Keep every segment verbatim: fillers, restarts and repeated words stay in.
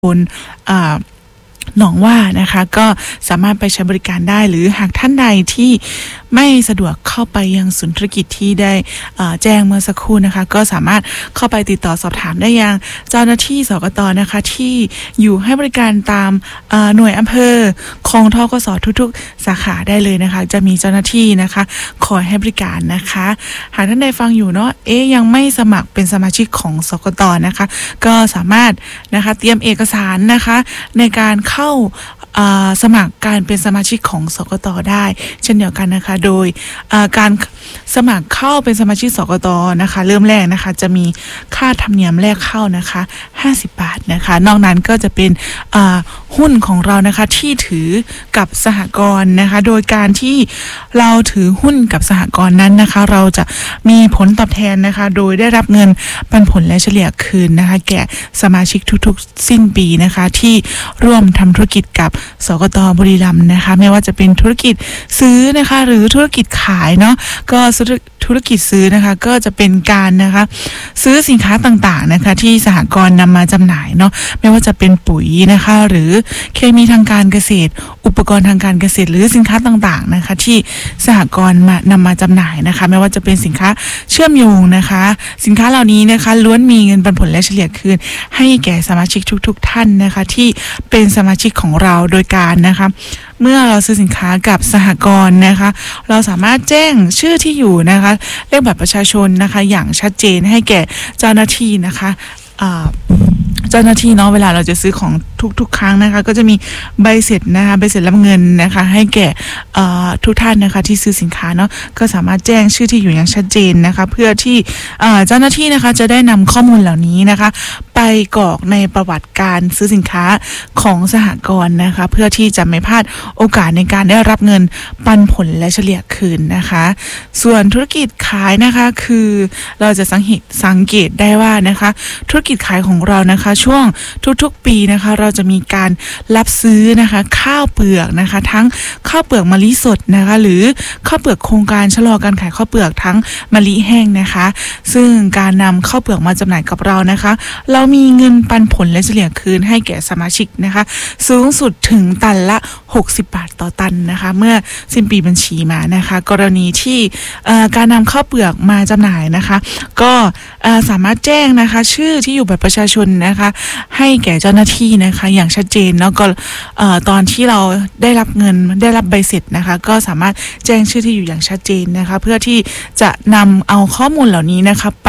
บนหนองว่านะคะก็สามารถไปใช้บริการได้หรือหากท่านใดที่ไม่สะดวกเข้าไปยังศูนย์ธุรกิจที่ได้แจ้งเมื่อสักครู่นะคะก็สามารถเข้าไปติดต่อสอบถามได้ยังเจ้าหน้าที่สกต.นะคะที่อยู่ให้บริการตามหน่วยอำเภอของทกส.ทุกๆสาขาได้เลยนะคะจะมีเจ้าหน้าที่นะคะคอยให้บริการนะคะหากท่านใดฟังอยู่เนาะเอ๊ยยังไม่สมัครเป็นสมาชิกของสกต.นะคะก็สามารถนะคะเตรียมเอกสารนะคะในการเข้าสมัครการเป็นสมาชิกของสกต.ได้เช่นเดียวกันนะคะโดยการสมัครเข้าเป็นสมาชิกสกต.นะคะเริ่มแรกนะคะจะมีค่าธรรมเนียมแรกเข้านะคะห้าสิบบาทนะคะนอกนั้นก็จะเป็นหุ้นของเรานะคะที่ถือกับสหกรณ์นะคะโดยการที่เราถือหุ้นกับสหกรณ์นั้นนะคะเราจะมีผลตอบแทนนะคะโดยได้รับเงินปันผลและเฉลี่ยคืนนะคะแก่สมาชิกทุกๆสิ้นปีนะคะที่ร่วมทำธุรกิจกับสกต.บุรีรัมย์นะคะไม่ว่าจะเป็นธุรกิจซื้อนะคะหรือธุรกิจขายเนาะก็ธุรกิจซื้อนะคะก็จะเป็นการนะคะซื้อสินค้าต่างๆนะคะที่สหกรณ์นำมาจำหน่ายเนาะไม่ว่าจะเป็นปุ๋ยนะคะหรือเคมีทางการเกษตรอุปกรณ์ทางการเกษตรหรือสินค้าต่างๆนะคะที่สหกรณ์มานำมาจำหน่ายนะคะไม่ว่าจะเป็นสินค้าเชื่อมโยงนะคะสินค้าเหล่านี้นะคะล้วนมีเงินปันผลและเฉลี่ยคืนให้แก่สมาชิกทุกๆท่านนะคะที่เป็นสมาชิกของเราโดยการนะคะเมื่อเราซื้อสินค้ากับสหกรณ์นะคะเราสามารถแจ้งชื่อที่อยู่นะคะเลขบัตรประชาชนนะคะอย่างชัดเจนให้แก่เจ้าหน้าที่นะคะเจ้าหน้าที่เนาะเวลาเราจะซื้อของทุกๆครั้งนะคะก็จะมีใบเสร็จนะคะใบเสร็จรับเงินนะคะให้แก่ทุกท่านนะคะที่ซื้อสินค้าเนาะก็สามารถแจ้งชื่อที่อยู่อย่างชัดเจนนะคะเพื่อที่เจ้าหน้าที่นะคะจะได้นำข้อมูลเหล่านี้นะคะไปกรอกในประวัติการซื้อสินค้าของสหกรณ์นะคะเพื่อที่จะไม่พลาดโอกาสในการได้รับเงินปันผลและเฉลี่ยคืนนะคะส่วนธุรกิจขายนะคะคือเราจะสังเกตสังเกตได้ว่านะคะธุรกิจขายของเรานะคะช่วงทุกๆปีนะคะเราจะมีการรับซื้อนะคะข้าวเปลือกนะคะทั้งข้าวเปลือกมะลิสดนะคะหรือข้าวเปลือกโครงการชะลอการขายข้าวเปลือกทั้งมะลิแห้งนะคะซึ่งการนำข้าวเปลือกมาจำหน่ายกับเรานะคะเรามีเงินปันผลและเฉลี่ยคืนให้แก่สมาชิกนะคะสูงสุดถึงตันละหกสิบบาทต่อตันนะคะเมื่อสิ้นปีบัญชีมานะคะกรณีที่การนำข้าวเปลือกมาจำหน่ายนะคะก็สามารถแจ้งนะคะชื่อที่อยู่บัตรประชาชนนะคะให้แก่เจ้าหน้าที่นะคะอย่างชัดเจนแล้วก็ตอนที่เราได้รับเงินได้รับใบเสร็จนะคะก็สามารถแจ้งชื่อที่อยู่อย่างชัดเจนนะคะเพื่อที่จะนำเอาข้อมูลเหล่านี้นะคะไป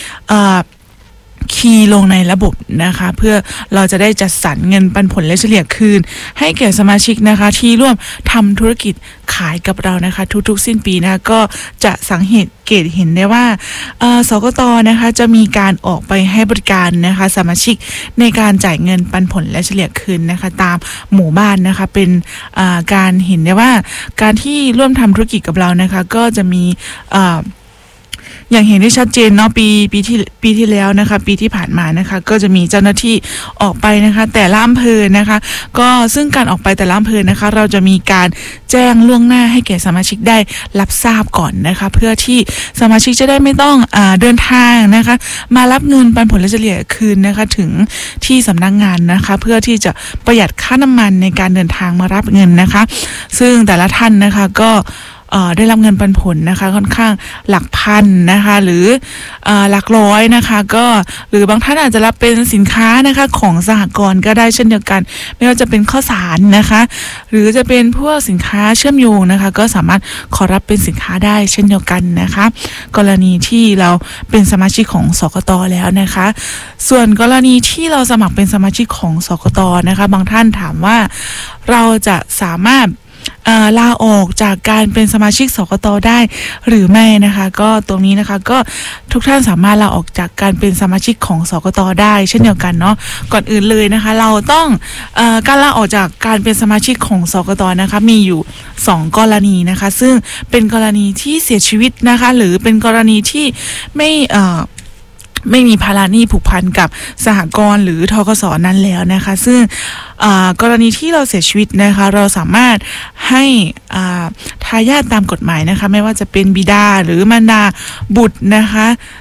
คีย์ลงในระบบนะคะเพื่อเราจะได้จัดสรรเงินปันผลและเฉลี่ยคืนให้แก่สมาชิกนะคะที่ร่วมทำธุรกิจขายกับเรานะคะทุกๆสิ้นปีนะก็จะสังเกตเห็นได้ว่าสกต.นะคะจะมีการออกไปให้บริการนะคะสมาชิกในการจ่ายเงินปันผลและเฉลี่ยคืนนะคะตามหมู่บ้านนะคะเป็นการเห็นได้ว่าการที่ร่วมทำธุรกิจกับเรานะคะก็จะมีอย่างเห็นได้ชัดเจนเนาะปีปีที่ปีที่แล้วนะคะปีที่ผ่านมานะคะก็จะมีเจ้าหน้าที่ออกไปนะคะแต่ละอำเภอนะคะก็ซึ่งการออกไปแต่ละอำเภอนะคะเราจะมีการแจ้งล่วงหน้าให้แก่สมาชิกได้รับทราบก่อนนะคะเพื่อที่สมาชิกจะได้ไม่ต้องอ่าเดินทางนะคะมารับเงินปันผลและเฉลี่ยคืนนะคะถึงที่สำนักงานนะคะเพื่อที่จะประหยัดค่าน้ำมันในการเดินทางมารับเงินนะคะซึ่งแต่ละท่านนะคะก็ได้รับเงินปันผลนะคะค่อนข้างหลักพันนะคะหรือหลักร้อยนะคะก็หรือบางท่านอาจจะรับเป็นสินค้านะคะของสหกรณ์ก็ได้เช่นเดียวกันไม่ว่าจะเป็นข้าวสารนะคะหรือจะเป็นพวกสินค้าเชื่อมโยงนะคะก็สามารถขอรับเป็นสินค้าได้เช่นเดียวกันนะคะกรณีที่เราเป็นสมาชิกของสกต.แล้วนะคะส่วนกรณีที่เราสมัครเป็นสมาชิกของสกต.นะคะบางท่านถามว่าเราจะสามารถลาออกจากการเป็นสมาชิกสกต.ได้หรือไม่นะคะก็ตรงนี้นะคะก็ทุกท่านสามารถลาออกจากการเป็นสมาชิกของสกต.ได้เช่นเดียวกันเนาะก่อนอื่นเลยนะคะเราต้องเอ่อการลาออกจากการเป็นสมาชิกของสกต.นะคะมีอยู่สองกรณีนะคะซึ่งเป็นกรณีที่เสียชีวิตนะคะหรือเป็นกรณีที่ไม่เอ่อไม่มีภาระหนี้ผูกพันกับสหกรณ์หรือธกส.นั้นแล้วนะคะซึ่งกรณีที่เราเสียชีวิตนะคะเราสามารถให้ทายาทตามกฎหมายนะคะไม่ว่าจะเป็นบิดาหรือมารดาบุตรนะคะ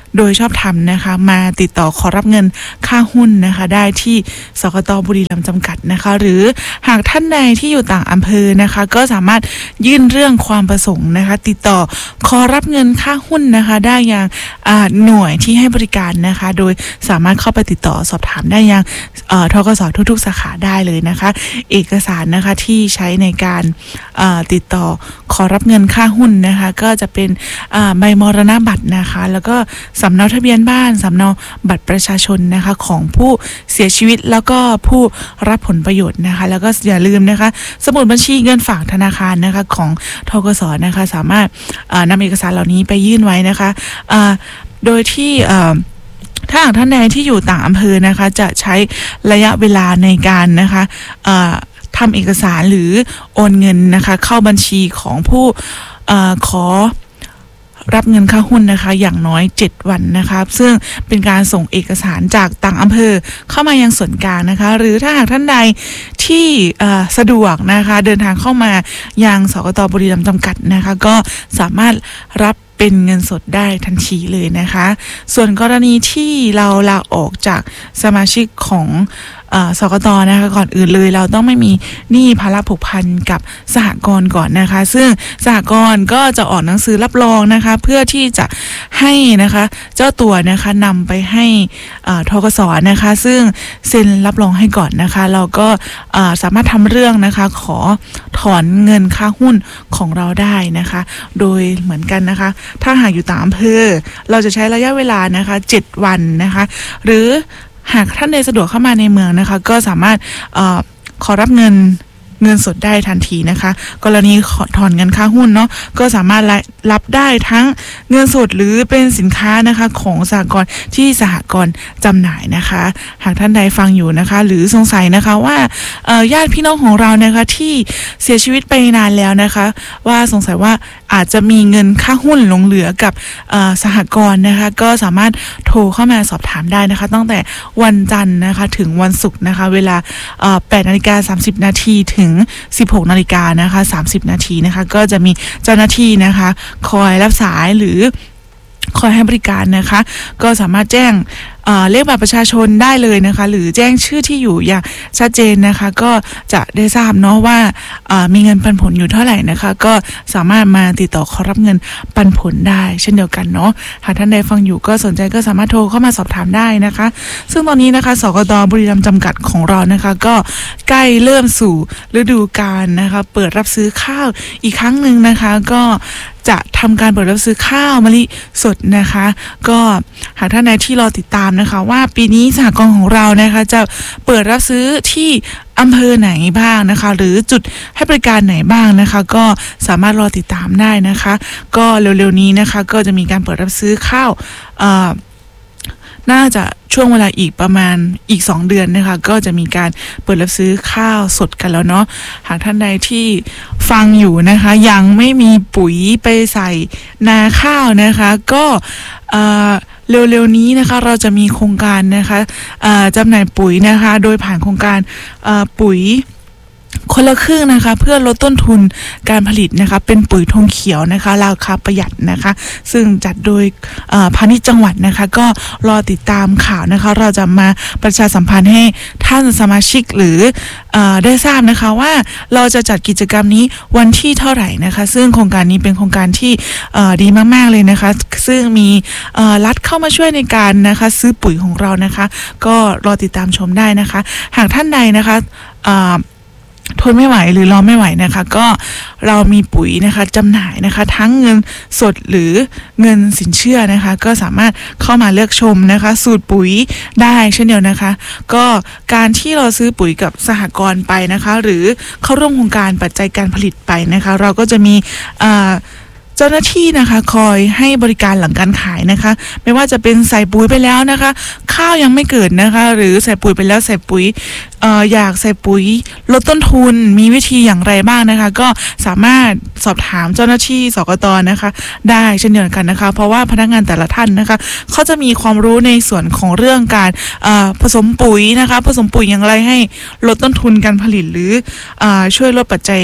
โดยชอบธรรมนะคะมาติดต่อขอรับเงินค่าหุ้นนะคะได้ที่สกต.บุรีรัมย์จำกัดนะคะหรือหากท่านใดที่อยู่ต่างอำเภอนะคะก็สามารถยื่นเรื่องความประสงค์นะคะติดต่อขอรับเงินค่าหุ้นนะคะได้อย่างหน่วยที่ให้บริการนะคะโดยสามารถเข้าไปติดต่อสอบถามได้ยังธกส.ทุกๆสาขาได้เลยนะคะเอกสารนะคะที่ใช้ในการติดต่อขอรับเงินค่าหุ้นนะคะก็จะเป็นใบมรณบัตรนะคะแล้วก็สำเนาทะเบียนบ้านสำเนาบัตรประชาชนนะคะของผู้เสียชีวิตแล้วก็ผู้รับผลประโยชน์นะคะแล้วก็อย่าลืมนะคะสมุดบัญชีเงินฝากธนาคารนะคะของธกส.นะคะสามารถนำเอกสารเหล่านี้ไปยื่นไว้นะคะโดยที่ถ้าหากท่านใดที่อยู่ต่างอำเภอนะคะจะใช้ระยะเวลาในการนะคะทำเอกสารหรือโอนเงินนะคะเข้าบัญชีของผู้ขอรับเงินค่าหุ้นนะคะอย่างน้อยเจ็ดวันนะคะซึ่งเป็นการส่งเอกสารจากต่างอำเภอเข้ามายังส่วนกลางนะคะหรือถ้าหากท่านใดที่สะดวกนะคะเดินทางเข้ามายังสกต.บุรีรัมย์จำกัดนะคะก็สามารถรับเป็นเงินสดได้ทันทีเลยนะคะส่วนกรณีที่เราลาออกจากสมาชิกของสกต.นะคะก่อนอื่นเลยเราต้องไม่มีหนี้ภาระผูกพันกับสหกรณ์ก่อนนะคะซึ่งสหกรณ์ก็จะออกหนังสือรับรองนะคะเพื่อที่จะให้นะคะเจ้าตัวนะคะนำไปให้ธกส.นะคะซึ่งเซ็นรับรองให้ก่อนนะคะเราก็สามารถทำเรื่องนะคะขอถอนเงินค่าหุ้นของเราได้นะคะโดยเหมือนกันนะคะถ้าหากอยู่ต่างอำเภอเราจะใช้ระยะเวลานะคะเจ็ดวันนะคะหรือหากท่านใดสะดวกเข้ามาในเมืองนะคะก็สามารถเอ่อขอรับเงินเงินสดได้ทันทีนะคะกรณีขอถอนเงินค่าหุ้นเนาะก็สามารถรับได้ทั้งเงินสดหรือเป็นสินค้านะคะของสหกรณ์ที่สหกรณ์จำหน่ายนะคะหากท่านใดฟังอยู่นะคะหรือสงสัยนะคะว่าญาติพี่น้องของเรานะคะที่เสียชีวิตไปนานแล้วนะคะว่าสงสัยว่าอาจจะมีเงินค่าหุ้นหลงเหลือกับสหกรณ์นะคะก็สามารถโทรเข้ามาสอบถามได้นะคะตั้งแต่วันจันทร์นะคะถึงวันศุกร์นะคะเวลาแปดนาฬิกาสามสิบนาทีถึงสิบหกนาฬิกานะคะสามสิบนาทีนะคะก็จะมีเจ้าหน้าที่นะคะคอยรับสายหรือคอยให้บริการนะคะก็สามารถแจ้งเลขบัตรประชาชนได้เลยนะคะหรือแจ้งชื่อที่อยู่อย่างชัดเจนนะคะก็จะได้ทราบเนาะว่ามีเงินปันผลอยู่เท่าไหร่นะคะก็สามารถมาติดต่อขอรับเงินปันผลได้เช่นเดียวกันเนาะหากท่านใดฟังอยู่ก็สนใจก็สามารถโทรเข้ามาสอบถามได้นะคะซึ่งตอนนี้นะคะสกต.บุรีรัมย์จำกัดของเรานะคะก็ใกล้เริ่มสู่ฤดูกาลนะคะเปิดรับซื้อข้าวอีกครั้งหนึ่งนะคะก็จะทำการเปิดรับซื้อข้าวมะลิสดนะคะก็หากท่านใดที่รอติดตามนะคะว่าปีนี้สหกรณ์ของเรานะคะจะเปิดรับซื้อที่อำเภอไหนบ้างนะคะหรือจุดให้บริการไหนบ้างนะคะก็สามารถรอติดตามได้นะคะก็เร็วๆนี้นะคะก็จะมีการเปิดรับซื้อข้าวเอ่อน่าจะช่วงเวลาอีกประมาณอีกสองเดือนนะคะก็จะมีการเปิดรับซื้อข้าวสดกันแล้วเนาะหากท่านใดที่ฟังอยู่นะคะยังไม่มีปุ๋ยไปใส่นาข้าวนะคะก็เอ่อเร็วๆนี้นะคะเราจะมีโครงการนะคะจำหน่ายปุ๋ยนะคะโดยผ่านโครงการปุ๋ยคนละครึ่งนะคะเพื่อลดต้นทุนการผลิตนะคะเป็นปุ๋ยธงเขียวนะคะราคาประหยัดนะคะซึ่งจัดโดยพาณิชย์จังหวัดนะคะก็รอติดตามข่าวนะคะเราจะมาประชาสัมพันธ์ให้ท่านสมาชิกหรือได้ทราบนะคะว่าเราจะจัดกิจกรรมนี้วันที่เท่าไหร่นะคะซึ่งโครงการนี้เป็นโครงการที่ดีมากๆเลยนะคะซึ่งมีรัฐเข้ามาช่วยในการนะคะซื้อปุ๋ยของเรานะคะก็รอติดตามชมได้นะคะหากท่านใดนะคะทนไม่ไหวหรือรอไม่ไหวนะคะก็เรามีปุ๋ยนะคะจำหน่ายนะคะทั้งเงินสดหรือเงินสินเชื่อนะคะก็สามารถเข้ามาเลือกชมนะคะสูตรปุ๋ยได้เช่นเดียวนะคะก็การที่เราซื้อปุ๋ยกับสหกรณ์ไปนะคะหรือเข้าร่วมโครงการปัจจัยการผลิตไปนะคะเราก็จะมีเจ้าหน้าที่นะคะคอยให้บริการหลังการขายนะคะไม่ว่าจะเป็นใส่ปุ๋ยไปแล้วนะคะข้าวยังไม่เกิดนะคะหรือใส่ปุ๋ยไปแล้วใส่ปุ๋ยเอ่ออยากใส่ปุ๋ยลดต้นทุนมีวิธีอย่างไรบ้างนะคะก็สามารถสอบถามเจ้าหน้าที่สกต.นะคะได้เช่นเดียวกันนะคะเพราะว่าพนักงานแต่ละท่านนะคะเขาจะมีความรู้ในส่วนของเรื่องการเอ่อผสมปุ๋ยนะคะผสมปุ๋ยอย่างไรให้ลดต้นทุนการผลิตหรือเอ่อช่วยลดปัจจัย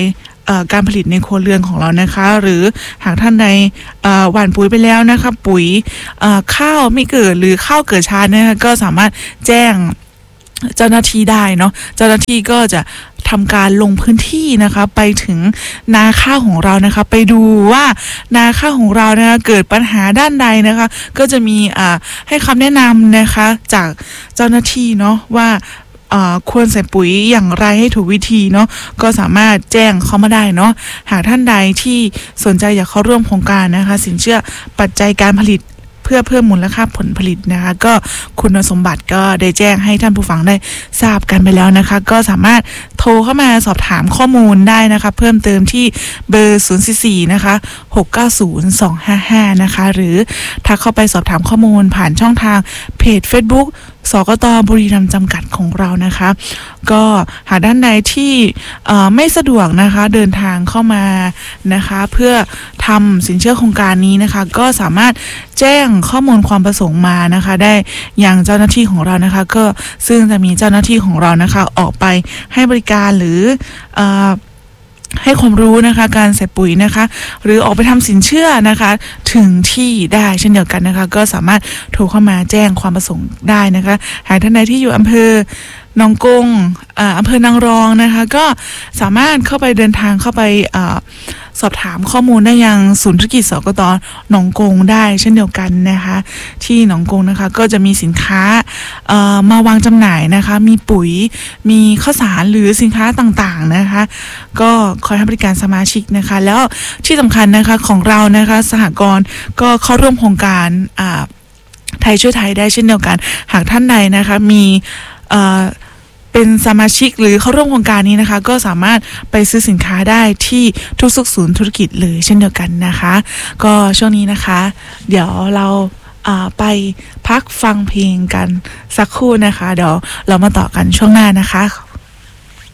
การผลิตในครัวเรือนของเรานะคะหรือหากท่านใดหว่านปุ๋ยไปแล้วนะคะปุ๋ยข้าวไม่เกิดหรือข้าวเกิดช้านะคะก็สามารถแจ้งเจ้าหน้าที่ได้เนาะเจ้าหน้าที่ก็จะทำการลงพื้นที่นะคะไปถึงนาข้าวของเรานะคะไปดูว่านาข้าวของเรานะคะเกิดปัญหาด้านใดนะคะก็จะมีอ่าให้คำแนะนำนะคะจากเจ้าหน้าที่เนาะว่าควรใส่ปุ๋ยอย่างไรให้ถูกวิธีเนาะก็สามารถแจ้งเข้ามาได้เนาะหากท่านใดที่สนใจอยากเข้าร่วมโครงการนะคะสินเชื่อปัจจัยการผลิตเพื่อเพิ่มมูลค่าผลผลิตนะคะก็คุณสมบัติก็ได้แจ้งให้ท่านผู้ฟังได้ทราบกันไปแล้วนะคะก็สามารถโทรเข้ามาสอบถามข้อมูลได้นะคะเพิ่มเติมที่เบอร์ศูนย์ สี่ สี่นะคะหก เก้า ศูนย์ สอง ห้า ห้านะคะหรือถ้าเข้าไปสอบถามข้อมูลผ่านช่องทางเพจ Facebook สกต.บุรีรัมย์จำกัดของเรานะคะก็หากด้านใดที่ไม่สะดวกนะคะเดินทางเข้ามานะคะเพื่อทำสินเชื่อโครงการนี้นะคะก็สามารถแจ้งข้อมูลความประสงค์มานะคะได้อย่างเจ้าหน้าที่ของเรานะคะก็ซึ่งจะมีเจ้าหน้าที่ของเรานะคะออกไปให้บริการหรือให้ความรู้นะคะการใส่ปุ๋ยนะคะหรือออกไปทำสินเชื่อนะคะถึงที่ได้เช่นเดียวกันนะคะก็สามารถโทรเข้ามาแจ้งความประสงค์ได้นะคะหากท่านใดที่อยู่อำเภอหนองกงอ่าอำเภอนางรองนะคะก็สามารถเข้าไปเดินทางเข้าไปอ่าสอบถามข้อมูลได้ยังศูนย์ธุรกิจสกต.หนองกงได้เช่นเดียวกันนะคะที่หนองกงนะคะก็จะมีสินค้าเอ่อมาวางจำหน่ายนะคะมีปุ๋ยมีข้าวสารหรือสินค้าต่างๆนะคะก็คอยให้บริการสมาชิกนะคะแล้วที่สำคัญนะคะของเรานะคะสหกรณ์ก็เข้าร่วมโครงการอ่าไทยช่วยไทยได้เช่นเดียวกันหากท่านใดนะคะมีเอ่อเป็นสมาชิกหรือเข้าร่วมโครงการนี้นะคะก็สามารถไปซื้อสินค้าได้ที่ทุกสุขศูนย์ธุรกิจเลยเช่นเดียวกันนะคะก็ช่วงนี้นะคะเดี๋ยวเราไปพักฟังเพลงกันสักครู่นะคะเดี๋ยวเรามาต่อกันช่วงหน้านะคะ